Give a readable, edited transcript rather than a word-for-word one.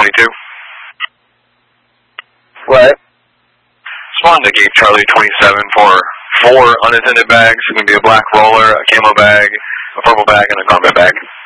22. What? Respond to gate Charlie 27 for 4 unattended bags. It's going to be a black roller, a camo bag, a purple bag, and a combat bag.